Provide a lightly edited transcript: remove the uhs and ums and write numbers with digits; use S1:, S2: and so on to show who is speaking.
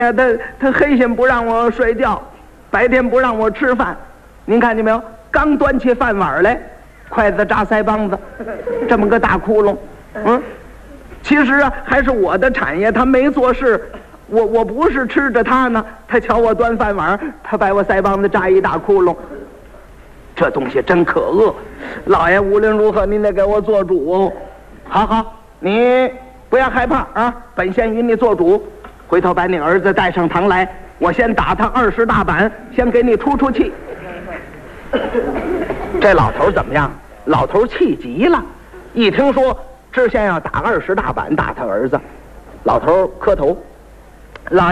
S1: 他黑心不让我睡觉，白天不让我吃饭。您看见没有？刚端起饭碗来，筷子扎腮帮子，这么个大窟窿。其实啊，还是我的产业，他没做事。我不是吃着他呢，他瞧我端饭碗，他把我腮帮子扎一大窟窿。这东西真可恶，老爷无论如何您得给我做主。好，你不要害怕啊，本县与你做主。回头把你儿子带上堂来，我先打他20大板，先给你出出气。这老头怎么样？老头气急了，一听说知县要打20大板打他儿子，老头磕头。